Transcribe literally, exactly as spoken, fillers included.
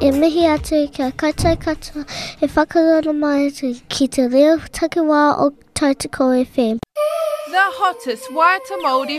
E mihi atu kia kaitai katoa e whakarana mai atu ki te reo takiwā o Tautoko F M. The hottest Waiata Māori